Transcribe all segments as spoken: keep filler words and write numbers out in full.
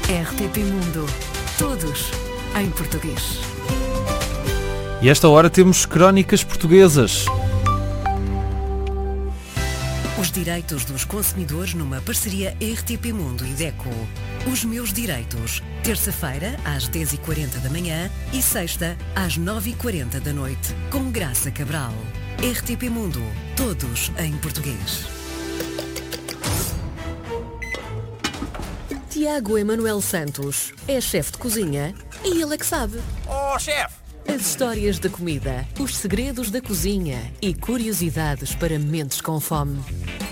R T P Mundo. Todos em português. E esta hora temos Crónicas Portuguesas. Os direitos dos consumidores numa parceria R T P Mundo e DECO. Os meus direitos. Terça-feira, às dez e quarenta da manhã e sexta, às nove e quarenta da noite, com Graça Cabral. R T P Mundo. Todos em português. Tiago Emanuel Santos é chefe de cozinha e ele é que sabe. Oh, chefe! As histórias da comida, os segredos da cozinha e curiosidades para mentes com fome.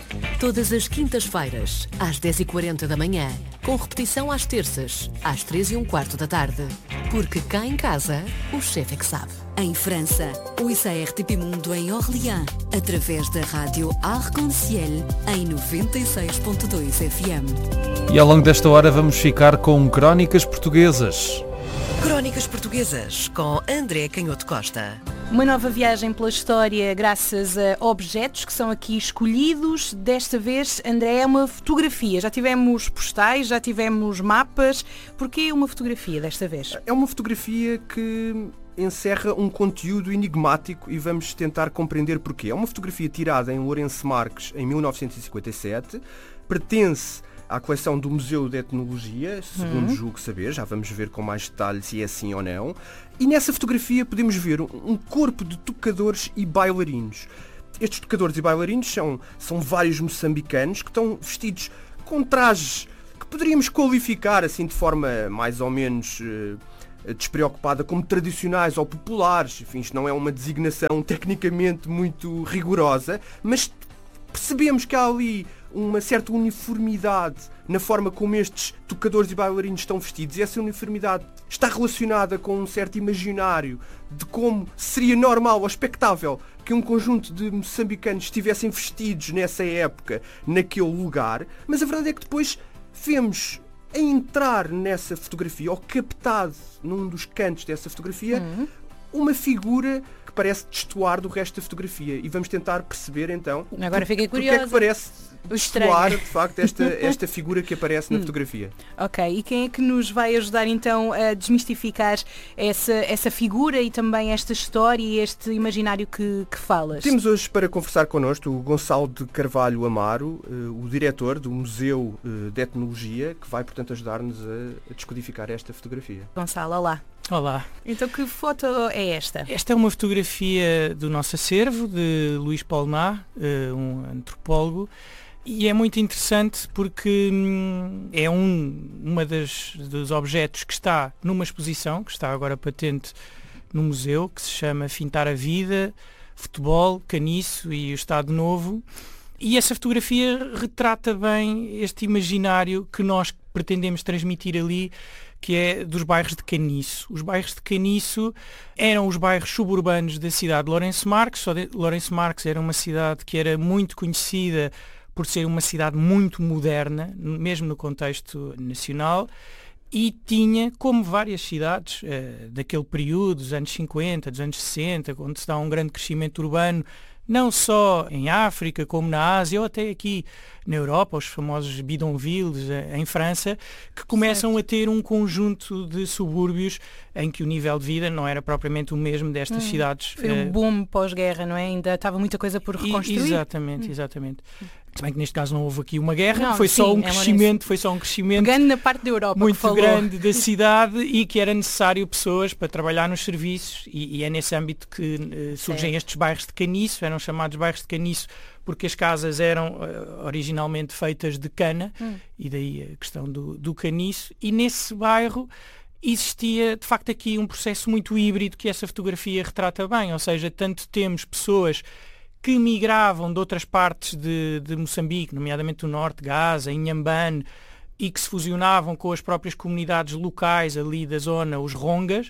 Todas as quintas-feiras, às dez e quarenta da manhã, com repetição às terças, às três e um quarto da tarde. Porque cá em casa, o chefe é que sabe. Em França, ouça a R T P Mundo em Orléans, através da rádio Arc-en-Ciel, em noventa e seis ponto dois F M. E ao longo desta hora vamos ficar com Crónicas Portuguesas. Crónicas Portuguesas, com André Canhoto Costa. Uma nova viagem pela história graças a objetos que são aqui escolhidos. Desta vez, André, é uma fotografia. Já tivemos postais, já tivemos mapas. Porquê uma fotografia desta vez? É uma fotografia que encerra um conteúdo enigmático e vamos tentar compreender porquê. É uma fotografia tirada em Lourenço Marques em mil novecentos e cinquenta e sete. Pertence à coleção do Museu de Etnologia, segundo uhum. julgo saber, já vamos ver com mais detalhe se é assim ou não. E nessa fotografia podemos ver um corpo de tocadores e bailarinos. Estes tocadores e bailarinos são, são vários moçambicanos que estão vestidos com trajes que poderíamos qualificar assim de forma mais ou menos uh, despreocupada como tradicionais ou populares. Enfim, isto não é uma designação tecnicamente muito rigorosa, mas percebemos que há ali uma certa uniformidade na forma como estes tocadores e bailarinos estão vestidos, e essa uniformidade está relacionada com um certo imaginário de como seria normal ou expectável que um conjunto de moçambicanos estivessem vestidos nessa época, naquele lugar. Mas a verdade é que depois vemos a entrar nessa fotografia, ou captado num dos cantos dessa fotografia, uhum. uma figura que parece destoar do resto da fotografia, e vamos tentar perceber então agora o, fiquei porque é que parece destoar de facto esta, esta figura que aparece na fotografia. Ok, e quem é que nos vai ajudar então a desmistificar essa, essa figura e também esta história e este imaginário que, que falas? Temos hoje para conversar connosco o Gonçalo de Carvalho Amaro, uh, o diretor do Museu uh, de Etnologia, que vai portanto ajudar-nos a, a descodificar esta fotografia. Gonçalo, olá. Olá. Então que foto é esta? Esta é uma fotografia do nosso acervo, de Luís Polnar, uh, um antropólogo, e é muito interessante porque hum, é um uma das, dos objetos que está numa exposição, que está agora patente no museu, que se chama Fintar a Vida, Futebol, Caniço e o Estado Novo. E essa fotografia retrata bem este imaginário que nós pretendemos transmitir ali, que é dos bairros de Caniço. Os bairros de Caniço eram os bairros suburbanos da cidade de Lourenço Marques. Lourenço Marques era uma cidade que era muito conhecida por ser uma cidade muito moderna, mesmo no contexto nacional, e tinha, como várias cidades uh, daquele período, dos anos cinquenta, dos anos sessenta, onde se dá um grande crescimento urbano, não só em África, como na Ásia, ou até aqui na Europa, os famosos bidonvilles em França, que começam certo. a ter um conjunto de subúrbios em que o nível de vida não era propriamente o mesmo destas hum, cidades. Foi um boom pós-guerra, não é? Ainda estava muita coisa por reconstruir. E, exatamente, hum. exatamente. Se bem que neste caso não houve aqui uma guerra, não, foi, sim, só um é crescimento, foi só um crescimento grande na parte da Europa, muito grande da cidade, e que era necessário pessoas para trabalhar nos serviços, e, e é nesse âmbito que uh, surgem certo. estes bairros de Caniço. Eram chamados bairros de Caniço porque as casas eram uh, originalmente feitas de cana, hum. e daí a questão do, do caniço, e nesse bairro existia de facto aqui um processo muito híbrido que essa fotografia retrata bem, ou seja, tanto temos pessoas que migravam de outras partes de, de Moçambique, nomeadamente do norte, Gaza, Inhambane, e que se fusionavam com as próprias comunidades locais ali da zona, os rongas,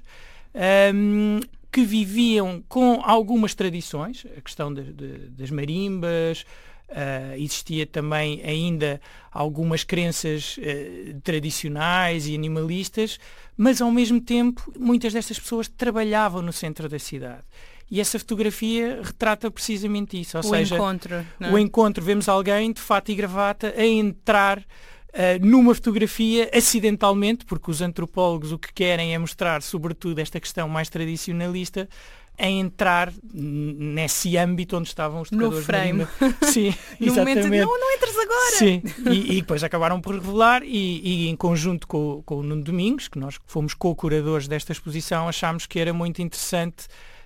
um, que viviam com algumas tradições, a questão de, de, das marimbas, uh, existia também ainda algumas crenças uh, tradicionais e animalistas, mas ao mesmo tempo muitas destas pessoas trabalhavam no centro da cidade. E essa fotografia retrata precisamente isso, ou o seja, encontro, não é? o encontro, vemos alguém de fato e gravata a entrar uh, numa fotografia, acidentalmente, porque os antropólogos o que querem é mostrar, sobretudo, esta questão mais tradicionalista, a entrar nesse âmbito onde estavam os tocadores. No frame. De Sim, no exatamente. momento, não, não entras agora! Sim, e, e depois acabaram por revelar e, e em conjunto com, com o Nuno Domingos, que nós fomos co-curadores desta exposição, achámos que era muito interessante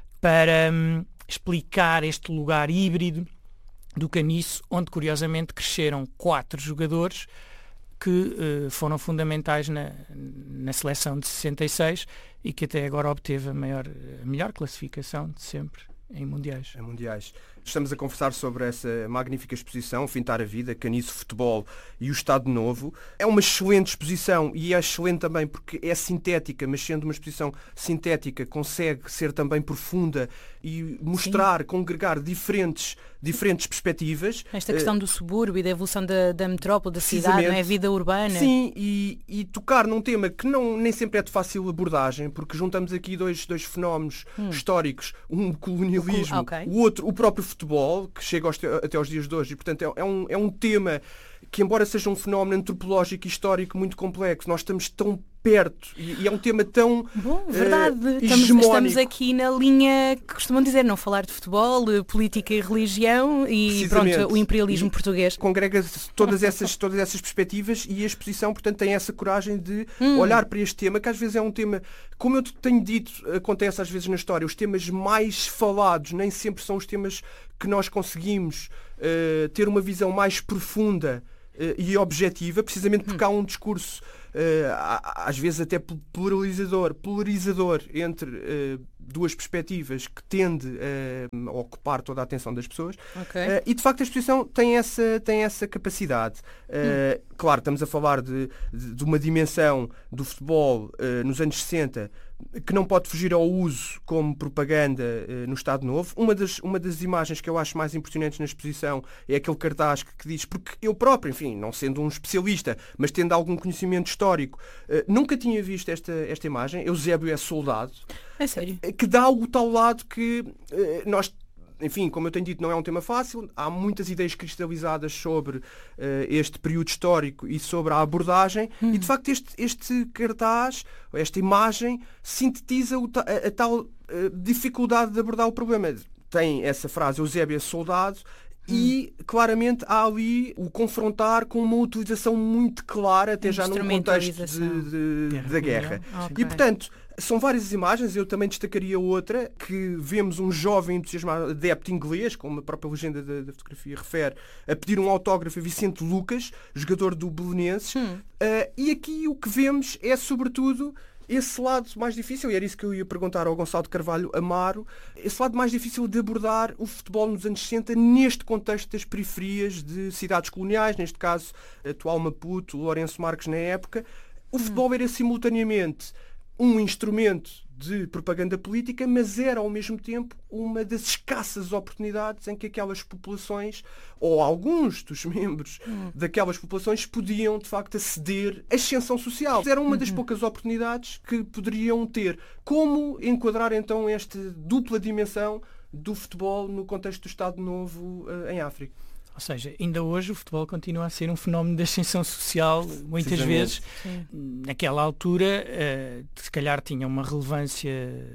para hum, explicar este lugar híbrido do Caniço, onde curiosamente cresceram quatro jogadores que uh, foram fundamentais na, na seleção de sessenta e seis e que até agora obteve a, maior, a melhor classificação de sempre em mundiais. Em mundiais. Estamos a conversar sobre essa magnífica exposição, Fintar a Vida, Caniço, Futebol e o Estado Novo. É uma excelente exposição e é excelente também porque é sintética, mas sendo uma exposição sintética consegue ser também profunda e mostrar, Sim. congregar diferentes, diferentes perspectivas. Esta questão uh, do subúrbio e da evolução da, da metrópole, da cidade, não é? A vida urbana. Sim, e, e tocar num tema que não, nem sempre é de fácil abordagem, porque juntamos aqui dois, dois fenómenos hum. históricos, um colonialismo, o, okay. o outro, o próprio futebol, que chega aos, até aos dias de hoje, e portanto é, é, um, é um tema que, embora seja um fenómeno antropológico e histórico muito complexo, nós estamos tão perto e, e é um tema tão Bom, verdade. Uh, estamos, estamos aqui na linha que costumam dizer, não falar de futebol, política e religião e pronto, o imperialismo e português. Congrega todas essas, todas essas perspectivas e a exposição, portanto, tem essa coragem de hum. olhar para este tema, que às vezes é um tema, como eu tenho dito, acontece às vezes na história, os temas mais falados nem sempre são os temas que nós conseguimos uh, ter uma visão mais profunda uh, e objetiva, precisamente porque hum. há um discurso Uh, às vezes até polarizador, polarizador entre uh, duas perspectivas que tende uh, a ocupar toda a atenção das pessoas. Okay. Uh, e de facto a exposição tem essa, tem essa capacidade. Uh, hum. Claro, estamos a falar de, de, de uma dimensão do futebol uh, nos anos sessenta que não pode fugir ao uso como propaganda uh, no Estado Novo. Uma das, uma das imagens que eu acho mais impressionantes na exposição é aquele cartaz que, que diz, porque eu próprio, enfim, não sendo um especialista, mas tendo algum conhecimento histórico, uh, nunca tinha visto esta, esta imagem. Eusébio é soldado. É sério? Que dá o tal lado que uh, nós... Enfim, como eu tenho dito, não é um tema fácil. Há muitas ideias cristalizadas sobre uh, este período histórico e sobre a abordagem. Uhum. E, de facto, este, este cartaz, esta imagem, sintetiza o, a, a tal uh, dificuldade de abordar o problema. Tem essa frase, Eusébio é soldado, hum. e, claramente, há ali o confrontar com uma utilização muito clara, até já num contexto de, de, guerra, da guerra. Okay. E, portanto, são várias imagens, eu também destacaria outra, que vemos um jovem entusiasmado, adepto inglês, como a própria legenda da, da fotografia refere, a pedir um autógrafo a Vicente Lucas, jogador do Belenenses. Hum. Uh, e aqui o que vemos é, sobretudo, esse lado mais difícil, e era isso que eu ia perguntar ao Gonçalo de Carvalho Amaro, esse lado mais difícil de abordar o futebol nos anos sessenta neste contexto das periferias de cidades coloniais, neste caso, atual Maputo, Lourenço Marques na época. O futebol hum. era simultaneamente um instrumento de propaganda política, mas era ao mesmo tempo uma das escassas oportunidades em que aquelas populações, ou alguns dos membros hum. daquelas populações, podiam de facto aceder à ascensão social. Era uma das uhum. poucas oportunidades que poderiam ter. Como enquadrar então esta dupla dimensão do futebol no contexto do Estado Novo uh, em África? Ou seja, ainda hoje o futebol continua a ser um fenómeno de ascensão social, muitas vezes. Sim. Naquela altura, uh, se calhar tinha uma relevância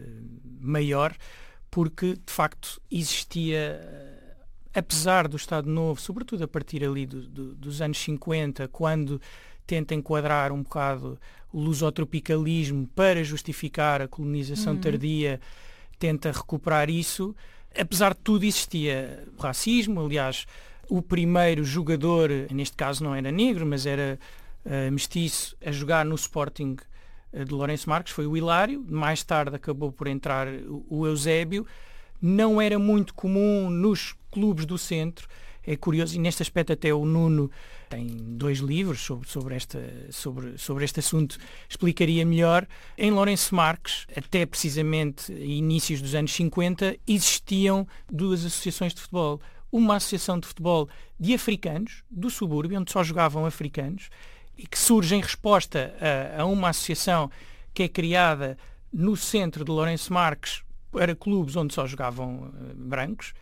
maior, porque de facto existia, uh, apesar do Estado Novo, sobretudo a partir ali do, do, dos anos cinquenta, quando tenta enquadrar um bocado o lusotropicalismo para justificar a colonização uhum. tardia, tenta recuperar isso. Apesar de tudo existia racismo, aliás, o primeiro jogador, neste caso não era negro, mas era uh, mestiço, a jogar no Sporting uh, de Lourenço Marques foi o Hilário. Mais tarde acabou por entrar o, o Eusébio. Não era muito comum nos clubes do centro. É curioso, e neste aspecto até o Nuno tem dois livros sobre, sobre, esta, sobre, sobre este assunto, explicaria melhor. Em Lourenço Marques, até precisamente inícios dos anos cinquenta, existiam duas associações de futebol. Uma associação de futebol de africanos, do subúrbio, onde só jogavam africanos, e que surge em resposta a, a uma associação que é criada no centro de Lourenço Marques para clubes onde só jogavam uh, brancos.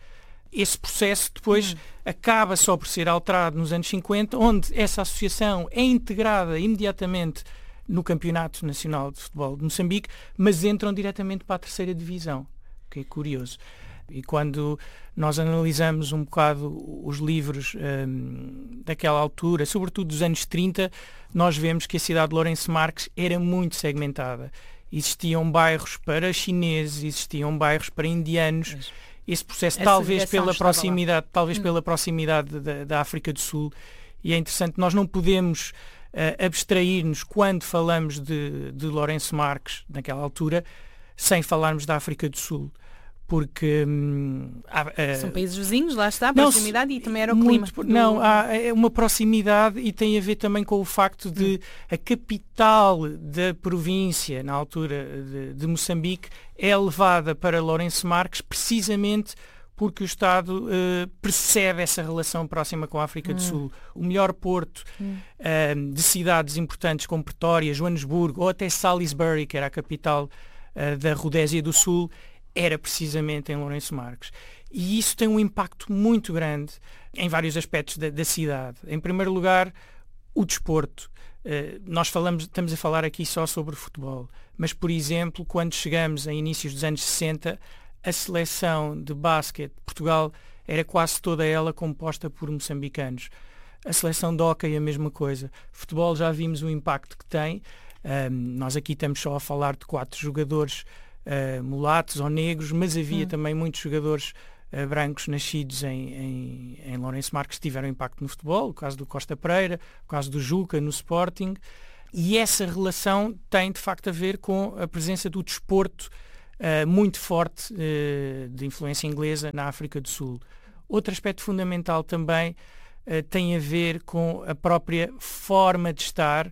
Esse processo depois hum. acaba só por ser alterado nos anos cinquenta, onde essa associação é integrada imediatamente no Campeonato Nacional de Futebol de Moçambique, mas entram diretamente para a terceira divisão, que é curioso. E quando nós analisamos um bocado os livros hum, daquela altura, sobretudo dos anos trinta, nós vemos que a cidade de Lourenço Marques era muito segmentada. Existiam bairros para chineses, existiam bairros para indianos. Mas esse processo, talvez pela proximidade, talvez hum. pela proximidade da, da África do Sul, e é interessante, nós não podemos uh, abstrair-nos quando falamos de, de Lourenço Marques, naquela altura, sem falarmos da África do Sul. Porque hum, há, uh, são países vizinhos, lá está a proximidade não, e também era o muito, clima. Não, há uma proximidade e tem a ver também com o facto de hum. a capital da província, na altura de, de Moçambique, é levada para Lourenço Marques precisamente porque o Estado uh, percebe essa relação próxima com a África hum. do Sul. O melhor porto hum. uh, de cidades importantes como Pretória, Joanesburgo ou até Salisbury, que era a capital uh, da Rodésia do Sul, era precisamente em Lourenço Marques. E isso tem um impacto muito grande em vários aspectos da, da cidade. Em primeiro lugar, o desporto. Uh, nós falamos, estamos a falar aqui só sobre futebol, mas, por exemplo, quando chegamos a inícios dos anos sessenta, a seleção de basquete de Portugal era quase toda ela composta por moçambicanos. A seleção de hóquei a mesma coisa. Futebol já vimos o impacto que tem. Um, nós aqui estamos só a falar de quatro jogadores Uh, mulatos ou negros, mas havia hum. também muitos jogadores uh, brancos nascidos em, em, em Lourenço Marques que tiveram impacto no futebol, o caso do Costa Pereira, o caso do Juca no Sporting, e essa relação tem de facto a ver com a presença do desporto uh, muito forte uh, de influência inglesa na África do Sul. Outro aspecto fundamental também uh, tem a ver com a própria forma de estar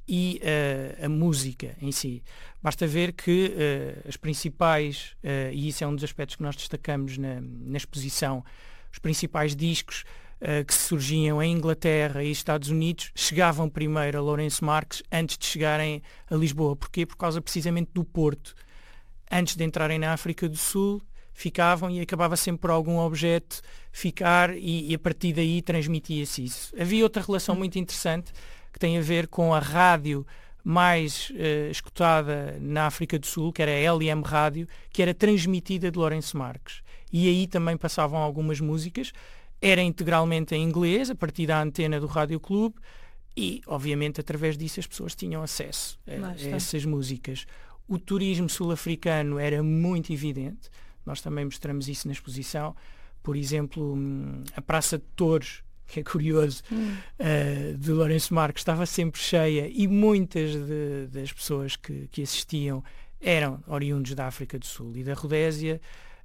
e uh, a música em si. Basta ver que uh, as principais, uh, e isso é um dos aspectos que nós destacamos na, na exposição, os principais discos uh, que surgiam em Inglaterra e Estados Unidos chegavam primeiro a Lourenço Marques antes de chegarem a Lisboa. Porquê? Por causa precisamente do Porto. Antes de entrarem na África do Sul, ficavam e acabava sempre por algum objeto ficar e, e a partir daí transmitia-se isso. Havia outra relação muito interessante que tem a ver com a rádio mais uh, escutada na África do Sul, que era a L M Rádio, que era transmitida de Lourenço Marques. E aí também passavam algumas músicas, era integralmente em inglês, a partir da antena do Rádio Clube, e obviamente através disso as pessoas tinham acesso a, a essas músicas. O turismo sul-africano era muito evidente, nós também mostramos isso na exposição. Por exemplo, a Praça de Touros, que é curioso, hum. uh, de Lourenço Marques, estava sempre cheia e muitas de, das pessoas que, que assistiam eram oriundos da África do Sul e da Rodésia.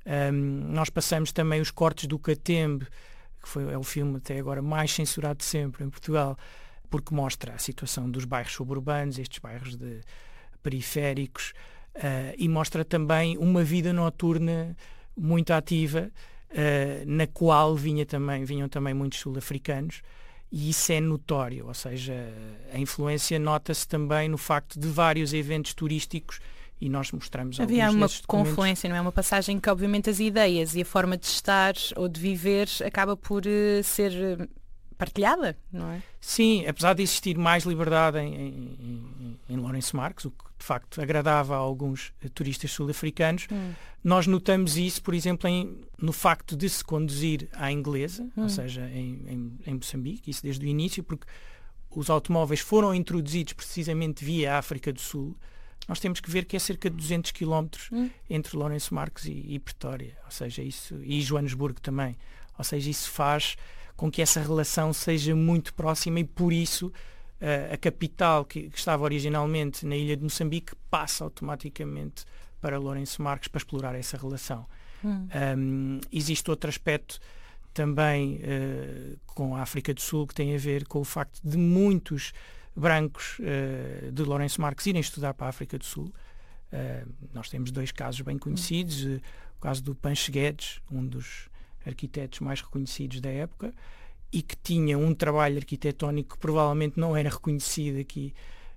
Um, nós passamos também os cortes do Catembe, que foi, é o filme até agora mais censurado de sempre em Portugal, porque mostra a situação dos bairros suburbanos, estes bairros de periféricos, uh, e mostra também uma vida noturna muito ativa, Uh, na qual vinha também, vinham também muitos sul-africanos, e isso é notório, ou seja, a influência nota-se também no facto de vários eventos turísticos, e nós mostramos alguns Havia uma desses confluência, não é? Uma passagem que obviamente as ideias e a forma de estar ou de viver acaba por uh, ser uh, partilhada, não é? Sim, apesar de existir mais liberdade em, em, em, em Lourenço Marques, o que de facto agradava a alguns uh, turistas sul-africanos, hum. nós notamos isso, por exemplo, em, no facto de se conduzir à inglesa, hum. ou seja, em, em, em Moçambique, isso desde o início, porque os automóveis foram introduzidos precisamente via África do Sul. Nós temos que ver que é cerca de duzentos quilómetros hum. entre Lourenço Marques e, e Pretória, ou seja, isso, e Joanesburgo também. Ou seja, isso faz com que essa relação seja muito próxima e por isso uh, a capital que, que estava originalmente na ilha de Moçambique passa automaticamente para Lourenço Marques para explorar essa relação. Hum. Um, existe outro aspecto também uh, com a África do Sul que tem a ver com o facto de muitos brancos uh, de Lourenço Marques irem estudar para a África do Sul. Uh, nós temos dois casos bem conhecidos, uh, o caso do Pancho Guedes, um dos arquitetos mais reconhecidos da época, e que tinha um trabalho arquitetónico que provavelmente não era reconhecido aqui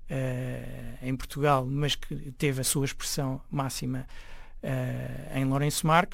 uh, em Portugal, mas que teve a sua expressão máxima uh, em Lourenço Marques,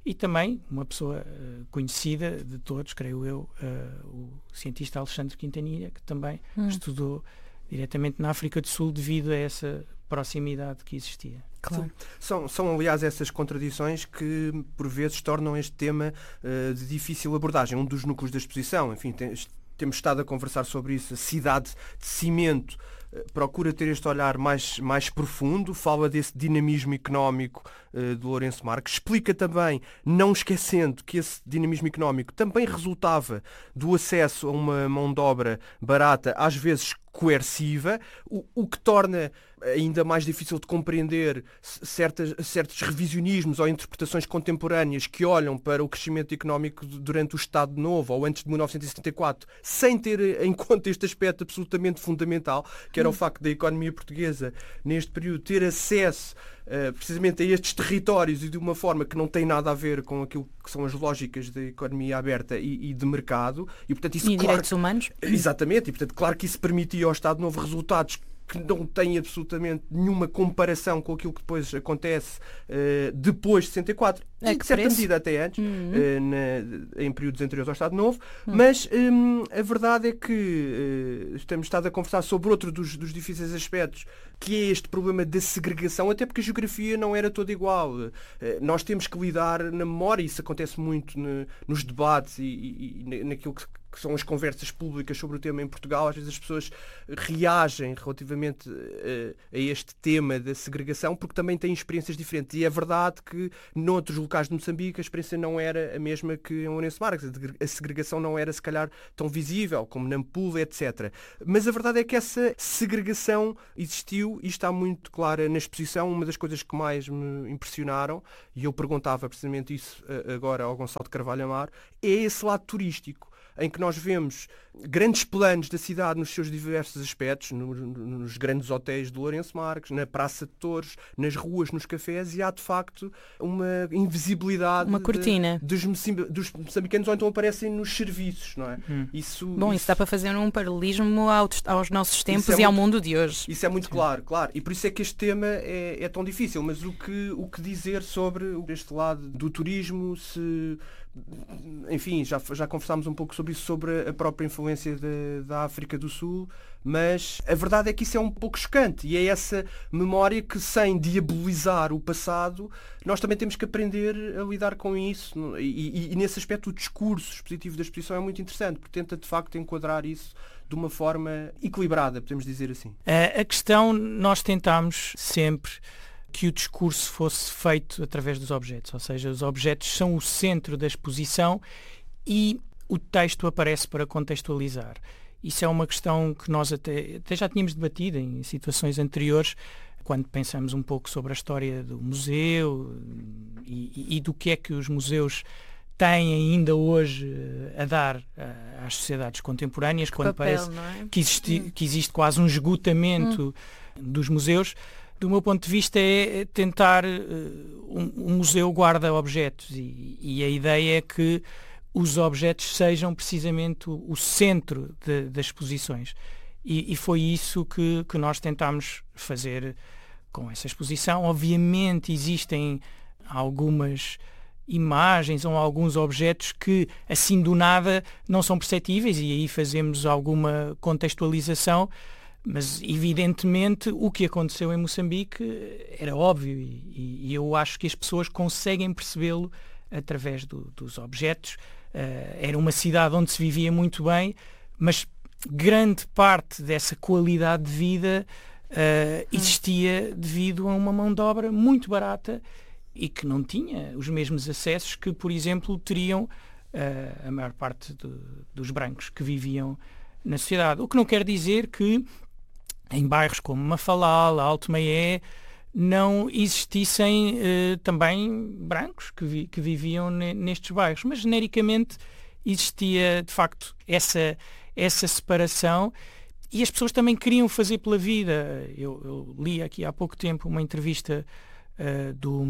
e também uma pessoa uh, conhecida de todos, creio eu, uh, o cientista Alexandre Quintanilha, que também hum. estudou diretamente na África do Sul devido a essa proximidade que existia. Claro. São, são, aliás, essas contradições que, por vezes, tornam este tema uh, de difícil abordagem. Um dos núcleos da exposição, enfim, tem, temos estado a conversar sobre isso, a cidade de cimento uh, procura ter este olhar mais, mais profundo, fala desse dinamismo económico uh, de Lourenço Marques, explica também, não esquecendo que esse dinamismo económico também resultava do acesso a uma mão de obra barata, às vezes coerciva, o, o que torna ainda mais difícil de compreender certas, certos revisionismos ou interpretações contemporâneas que olham para o crescimento económico durante o Estado Novo ou antes de mil novecentos e setenta e quatro, sem ter em conta este aspecto absolutamente fundamental, que era o facto da economia portuguesa, neste período, ter acesso uh, precisamente a estes territórios e de uma forma que não tem nada a ver com aquilo que são as lógicas da economia aberta e, e de mercado. E, portanto, isso, e claro, direitos humanos. Exatamente, e portanto, claro que isso permitia ao Estado Novo resultados que não tem absolutamente nenhuma comparação com aquilo que depois acontece uh, depois de sessenta e quatro, é e de certa preço? medida até antes, uhum. uh, na, em períodos anteriores ao Estado Novo, uhum. mas um, a verdade é que uh, estamos estado a conversar sobre outro dos, dos difíceis aspectos, que é este problema da segregação, até porque a geografia não era toda igual. Uh, nós temos que lidar na memória, isso acontece muito ne, nos debates e, e, e naquilo que que são as conversas públicas sobre o tema em Portugal. Às vezes as pessoas reagem relativamente uh, a este tema da segregação porque também têm experiências diferentes. E é verdade que noutros locais de Moçambique a experiência não era a mesma que em Lourenço Marques. A segregação não era, se calhar, tão visível como Nampula, etcétera. Mas a verdade é que essa segregação existiu e está muito clara na exposição. Uma das coisas que mais me impressionaram, e eu perguntava precisamente isso agora ao Gonçalo de Carvalho Amaro, é esse lado turístico, em que nós vemos grandes planos da cidade nos seus diversos aspectos, no, nos grandes hotéis de Lourenço Marques, na Praça de Touros, nas ruas, nos cafés, e há de facto uma invisibilidade uma cortina de, dos, dos moçambicanos, ou então aparecem nos serviços, não é? Hum. Isso, Bom, isso, isso dá para fazer um paralelismo aos, aos nossos tempos é e muito, ao mundo de hoje. Isso é muito Sim. claro, claro. E por isso é que este tema é, é tão difícil. Mas o que, o que dizer sobre este lado do turismo, se... Enfim, já, já conversámos um pouco sobre isso, sobre a própria influência de, da África do Sul, mas a verdade é que isso é um pouco chocante e é essa memória que, sem diabolizar o passado, nós também temos que aprender a lidar com isso. E, e, e nesse aspecto o discurso expositivo da exposição é muito interessante, porque tenta de facto enquadrar isso de uma forma equilibrada, podemos dizer assim. A, a questão, nós tentámos sempre que o discurso fosse feito através dos objetos, ou seja, os objetos são o centro da exposição e o texto aparece para contextualizar. Isso é uma questão que nós até, até já tínhamos debatido em situações anteriores, quando pensamos um pouco sobre a história do museu e, e do que é que os museus têm ainda hoje a dar às sociedades contemporâneas, que quando papel, parece não é? que, existe, hum. que existe quase um esgotamento hum. dos museus. Do meu ponto de vista é tentar, uh, um, um museu guarda objetos e, e a ideia é que os objetos sejam precisamente o, o centro de, das exposições. E, e foi isso que, que nós tentámos fazer com essa exposição. Obviamente existem algumas imagens ou alguns objetos que assim do nada não são perceptíveis e aí fazemos alguma contextualização. Mas, evidentemente, o que aconteceu em Moçambique era óbvio e, e eu acho que as pessoas conseguem percebê-lo através do, dos objetos. Uh, era uma cidade onde se vivia muito bem, mas grande parte dessa qualidade de vida uh, existia devido a uma mão de obra muito barata e que não tinha os mesmos acessos que, por exemplo, teriam uh, a maior parte de, dos brancos que viviam na sociedade. O que não quer dizer que em bairros como Mafalala, Alto Maié, não existissem uh, também brancos que, vi, que viviam ne, nestes bairros, mas genericamente existia de facto essa, essa separação e as pessoas também queriam fazer pela vida. Eu, eu li aqui há pouco tempo uma entrevista uh, do,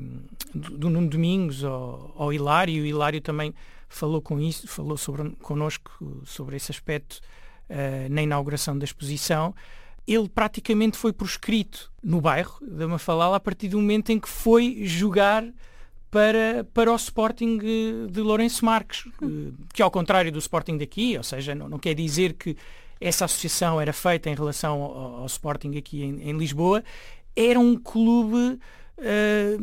do, do Nuno Domingos ao, ao Hilário, o Hilário também falou com isso, falou sobre, connosco sobre esse aspecto uh, na inauguração da exposição. Ele praticamente foi proscrito no bairro da Mafalala a partir do momento em que foi jogar para, para o Sporting de Lourenço Marques, que ao contrário do Sporting daqui, ou seja, não, não quer dizer que essa associação era feita em relação ao, ao Sporting aqui em, em Lisboa, era um clube uh,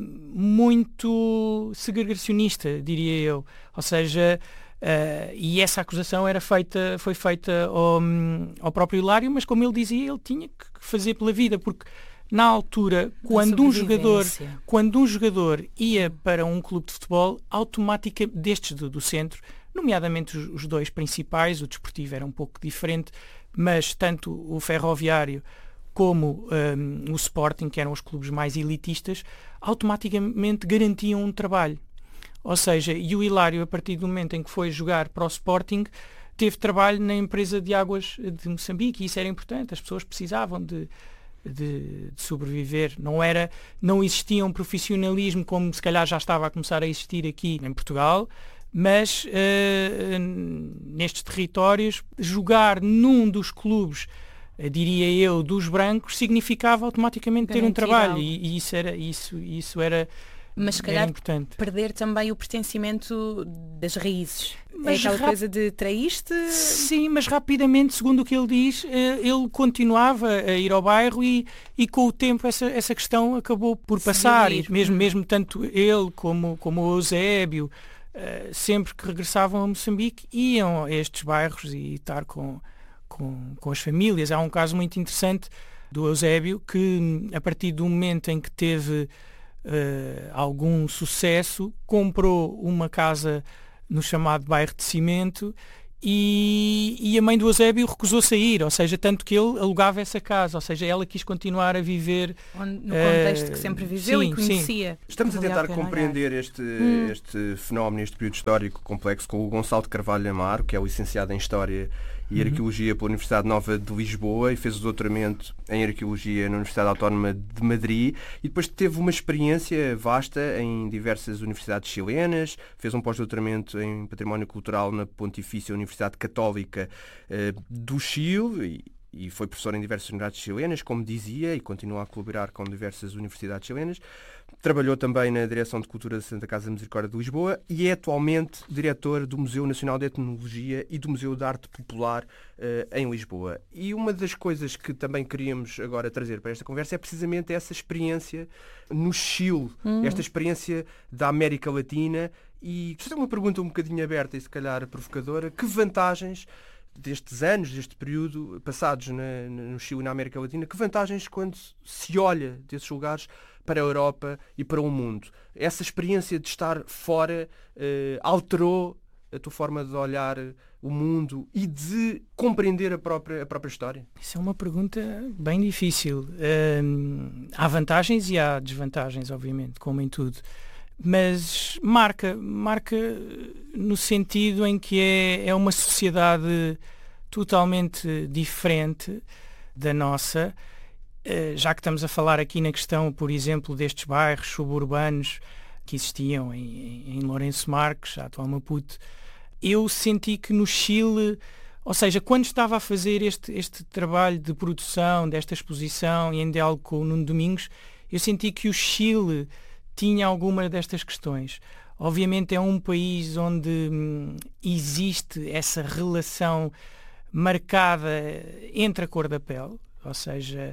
muito segregacionista, diria eu. Ou seja, uh, e essa acusação era feita, foi feita ao, ao próprio Hilário, mas como ele dizia, ele tinha que fazer pela vida, porque na altura, quando um jogador, quando um jogador ia para um clube de futebol, automaticamente, destes do, do centro, nomeadamente os, os dois principais, o Desportivo era um pouco diferente, mas tanto o Ferroviário como um, o Sporting, que eram os clubes mais elitistas, automaticamente garantiam um trabalho. Ou seja, e o Hilário, a partir do momento em que foi jogar para o Sporting, teve trabalho na empresa de águas de Moçambique, e isso era importante, as pessoas precisavam de, de, de sobreviver. Não era, não existia um profissionalismo como se calhar já estava a começar a existir aqui em Portugal, mas uh, nestes territórios, jogar num dos clubes, diria eu, dos brancos, significava automaticamente ter um trabalho, e, e isso era, isso, isso era, mas se calhar era importante. Perder também o pertencimento das raízes. Mas é aquela rap... coisa de traíste? Sim, mas rapidamente, segundo o que ele diz, ele continuava a ir ao bairro e, e com o tempo essa, essa questão acabou por passar, e mesmo, mesmo tanto ele como, como o Eusébio, sempre que regressavam a Moçambique, iam a estes bairros e estar com Com, com as famílias. Há um caso muito interessante do Eusébio que, a partir do momento em que teve uh, algum sucesso, comprou uma casa no chamado bairro de Cimento e, e a mãe do Eusébio recusou-se a ir, ou seja, tanto que ele alugava essa casa, ou seja, ela quis continuar a viver no contexto uh, que sempre viveu, sim, e conhecia. Sim. Estamos a tentar a compreender este, hum. este fenómeno, este período histórico complexo com o Gonçalo de Carvalho Amaro, que é o licenciado em História e Arqueologia pela Universidade Nova de Lisboa, e fez o doutoramento em Arqueologia na Universidade Autónoma de Madrid, e depois teve uma experiência vasta em diversas universidades chilenas, fez um pós-doutoramento em Património Cultural na Pontifícia Universidade Católica eh, do Chile, e, e foi professor em diversas universidades chilenas, como dizia, e continua a colaborar com diversas universidades chilenas. Trabalhou também na Direção de Cultura da Santa Casa Misericórdia de Lisboa e é atualmente diretor do Museu Nacional de Etnologia e do Museu de Arte Popular uh, em Lisboa. E uma das coisas que também queríamos agora trazer para esta conversa é precisamente essa experiência no Chile, hum. esta experiência da América Latina. E isto é uma pergunta um bocadinho aberta e se calhar provocadora. Que vantagens destes anos, deste período, passados na, no Chile e na América Latina, que vantagens quando se olha desses lugares para a Europa e para o mundo? Essa experiência de estar fora eh, alterou a tua forma de olhar o mundo e de compreender a própria, a própria história? Isso é uma pergunta bem difícil. Hum, há vantagens e há desvantagens, obviamente, como em tudo. Mas marca, marca no sentido em que é, é uma sociedade totalmente diferente da nossa, já que estamos a falar aqui na questão, por exemplo, destes bairros suburbanos que existiam em, em Lourenço Marques, a atual Maputo. Eu senti que no Chile, ou seja, quando estava a fazer este, este trabalho de produção desta exposição e em diálogo com o Nuno Domingos, eu senti que o Chile tinha alguma destas questões. Obviamente é um país onde hum, existe essa relação marcada entre a cor da pele, ou seja,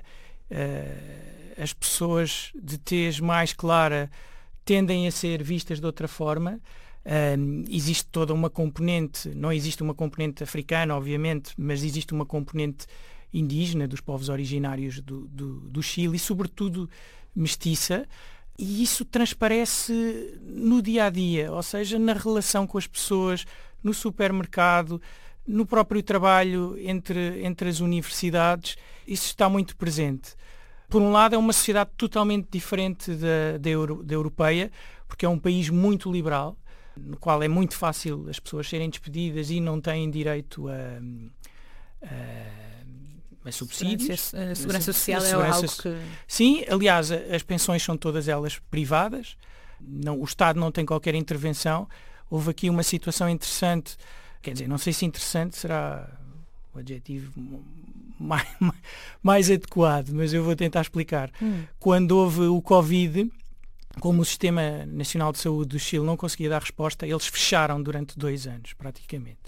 uh, as pessoas de tez mais clara tendem a ser vistas de outra forma. Um, existe toda uma componente, não existe uma componente africana, obviamente, mas existe uma componente indígena, dos povos originários do, do, do Chile e, sobretudo, mestiça. E isso transparece no dia-a-dia, ou seja, na relação com as pessoas, no supermercado, no próprio trabalho entre, entre as universidades. Isso está muito presente. Por um lado, é uma sociedade totalmente diferente da, da, euro, da europeia, porque é um país muito liberal, no qual é muito fácil as pessoas serem despedidas e não têm direito a... a a subsídios. A segurança social é algo que... Sim, aliás, as pensões são todas elas privadas, não, o Estado não tem qualquer intervenção. Houve aqui uma situação interessante, quer dizer, não sei se interessante será o adjetivo mais, mais adequado, mas eu vou tentar explicar. Hum. Quando houve o Covid, como o Sistema Nacional de Saúde do Chile não conseguia dar resposta, eles fecharam durante dois anos, praticamente.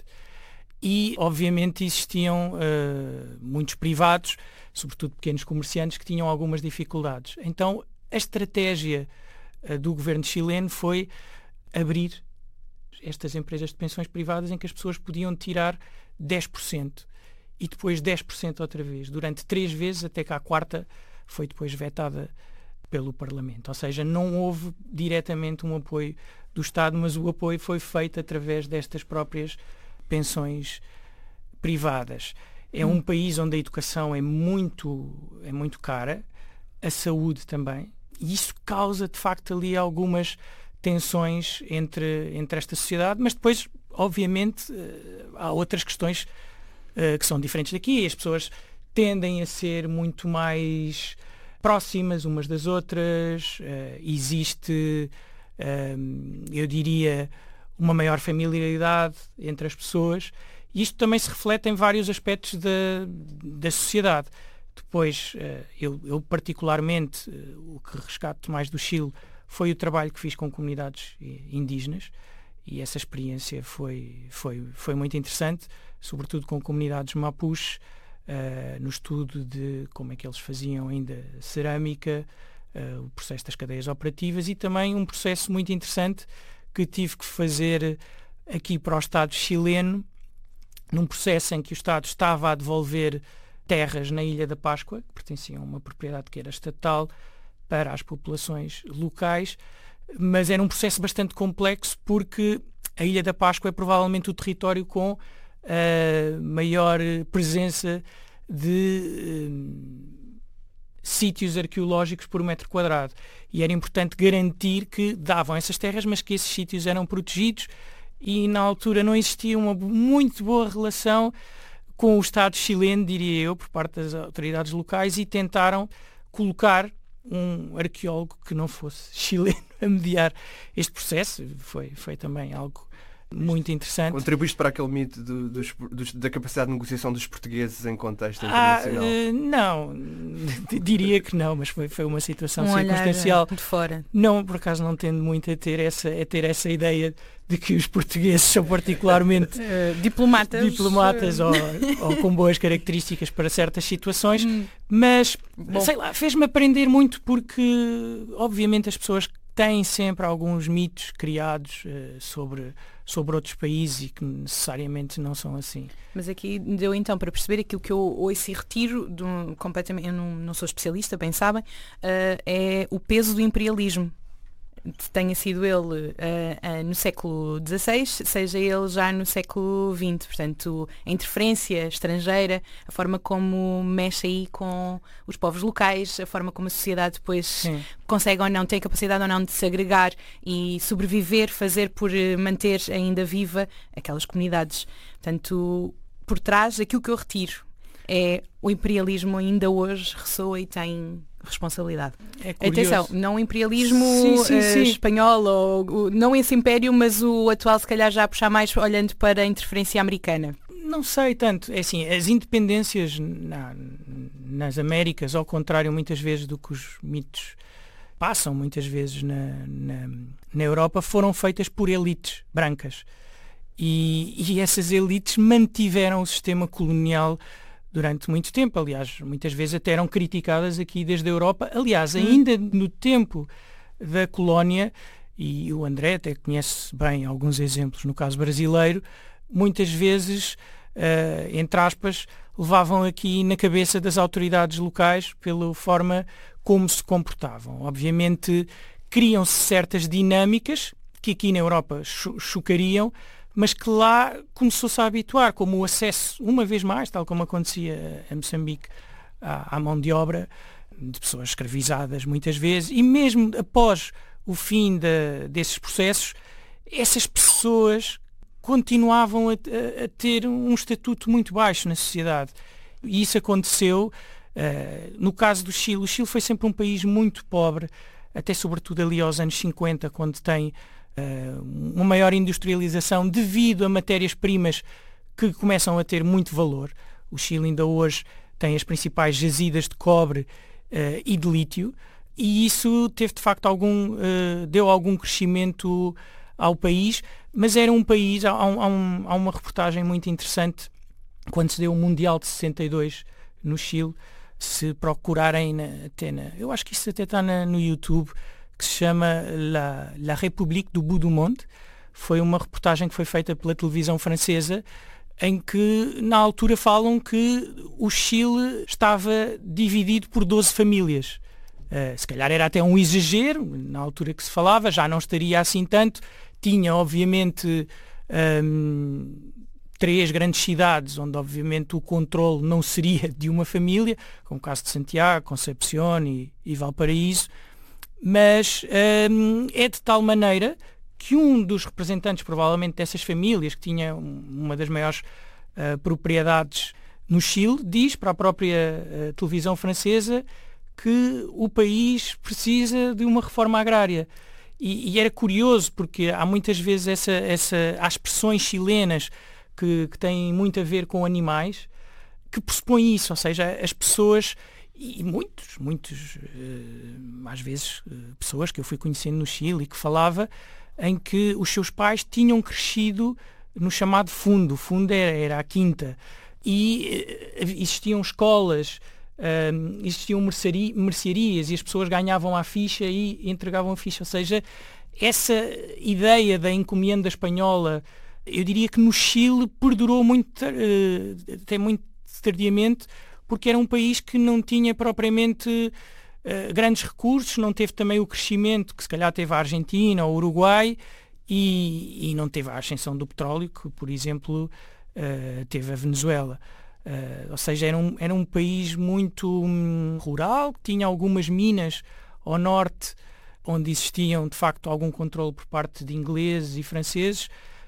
E, obviamente, existiam uh, muitos privados, sobretudo pequenos comerciantes, que tinham algumas dificuldades. Então, a estratégia uh, do governo chileno foi abrir estas empresas de pensões privadas em que as pessoas podiam tirar dez por cento e depois dez por cento outra vez, durante três vezes, até que a quarta foi depois vetada pelo Parlamento. Ou seja, não houve diretamente um apoio do Estado, mas o apoio foi feito através destas próprias pensões privadas. É um hum. país onde a educação é muito, é muito cara, a saúde também, e isso causa, de facto, ali algumas tensões entre, entre esta sociedade, mas depois, obviamente, há outras questões uh, que são diferentes daqui. As pessoas tendem a ser muito mais próximas umas das outras, uh, existe, uh, eu diria, uma maior familiaridade entre as pessoas, e isto também se reflete em vários aspectos da, da sociedade. Depois, uh, eu, eu particularmente, uh, o que rescato mais do Chile foi o trabalho que fiz com comunidades indígenas, e essa experiência foi, foi, foi muito interessante, sobretudo com comunidades mapuche, uh, no estudo de como é que eles faziam ainda cerâmica, uh, o processo das cadeias operativas, e também um processo muito interessante que tive que fazer aqui para o Estado chileno, num processo em que o Estado estava a devolver terras na Ilha da Páscoa, que pertenciam a uma propriedade que era estatal, para as populações locais, mas era um processo bastante complexo porque a Ilha da Páscoa é provavelmente o território com a maior presença de um, sítios arqueológicos por metro quadrado, e era importante garantir que davam essas terras, mas que esses sítios eram protegidos, e na altura não existia uma muito boa relação com o Estado chileno, diria eu, por parte das autoridades locais, e tentaram colocar um arqueólogo que não fosse chileno a mediar este processo. Foi, foi também algo muito interessante. Contribuíste para aquele mito do, dos, dos, da capacidade de negociação dos portugueses em contexto internacional? Ah, uh, não, diria que não, mas foi, foi uma situação um circunstancial. De fora. Não, por acaso não tendo muito a ter essa, a ter essa ideia de que os portugueses são particularmente uh, diplomatas, diplomatas ou, ou com boas características para certas situações, hum. mas, Bom. sei lá, fez-me aprender muito porque, obviamente, as pessoas têm sempre alguns mitos criados uh, sobre, sobre outros países e que necessariamente não são assim. Mas aqui deu então para perceber aquilo que eu ouço e retiro, de um, completamente, eu não, não sou especialista, bem sabem, uh, é o peso do imperialismo. Tenha sido ele uh, uh, no século dezasseis, seja ele já no século vinte. Portanto, a interferência estrangeira, a forma como mexe aí com os povos locais, a forma como a sociedade depois Sim. consegue ou não, tem a capacidade ou não de se agregar e sobreviver, fazer por manter ainda viva aquelas comunidades. Portanto, por trás, aquilo que eu retiro é o imperialismo ainda hoje ressoa e tem responsabilidade. É Atenção, não o imperialismo sim, sim, uh, sim. espanhol, ou, não esse império, mas o atual se calhar já a puxar mais olhando para a interferência americana. Não sei tanto. É assim, as independências na, nas Américas, ao contrário muitas vezes do que os mitos passam muitas vezes na, na, na Europa, foram feitas por elites brancas. E, e essas elites mantiveram o sistema colonial durante muito tempo. Aliás, muitas vezes até eram criticadas aqui desde a Europa. Aliás, ainda no tempo da colónia, e o André até conhece bem alguns exemplos no caso brasileiro, muitas vezes, uh, entre aspas, levavam aqui na cabeça das autoridades locais pela forma como se comportavam. Obviamente, criam-se certas dinâmicas que aqui na Europa cho- chocariam, mas que lá começou-se a habituar, como o acesso, uma vez mais, tal como acontecia a Moçambique, à, à mão de obra de pessoas escravizadas muitas vezes, e mesmo após o fim de, desses processos, essas pessoas continuavam a, a, a ter um estatuto muito baixo na sociedade. E isso aconteceu uh, no caso do Chile. O Chile foi sempre um país muito pobre, até sobretudo ali aos anos cinquenta, quando tem Uh, uma maior industrialização devido a matérias-primas que começam a ter muito valor. O Chile ainda hoje tem as principais jazidas de cobre uh, e de lítio, e isso teve de facto algum, uh, deu algum crescimento ao país, mas era um país, há, há, um, há uma reportagem muito interessante quando se deu o Mundial de sessenta e dois no Chile, se procurarem na, até na, eu acho que isso até está na, no YouTube, que se chama La, La République du Bout du Monde. Foi uma reportagem que foi feita pela televisão francesa, em que na altura falam que o Chile estava dividido por doze famílias. Uh, se calhar era até um exagero, na altura que se falava, já não estaria assim tanto. Tinha, obviamente, um, três grandes cidades, onde, obviamente, o controle não seria de uma família, como o caso de Santiago, Concepción e, e Valparaíso, mas um, é de tal maneira que um dos representantes, provavelmente, dessas famílias, que tinha uma das maiores uh, propriedades no Chile, diz para a própria uh, televisão francesa que o país precisa de uma reforma agrária. E, e era curioso, porque há muitas vezes essa, essa, há expressões chilenas que, que têm muito a ver com animais, que pressupõem isso, ou seja, as pessoas, e muitos, muitos, uh, às vezes, uh, pessoas que eu fui conhecendo no Chile e que falava em que os seus pais tinham crescido no chamado fundo. O fundo era, era a quinta. E uh, existiam escolas, uh, existiam merceari, mercearias e as pessoas ganhavam a ficha e entregavam a ficha. Ou seja, essa ideia da encomenda espanhola, eu diria que no Chile perdurou muito, uh, até muito tardiamente, porque era um país que não tinha propriamente Uh, grandes recursos, não teve também o crescimento que se calhar teve a Argentina ou o Uruguai e, e não teve a ascensão do petróleo que, por exemplo, uh, teve a Venezuela. Uh, ou seja, era um, era um país muito hum, rural, que tinha algumas minas ao norte onde existiam de facto algum controle por parte de ingleses e franceses,